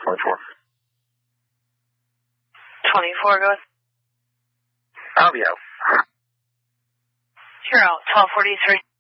24. 24, go ahead. I'll be out. You're out, 1243.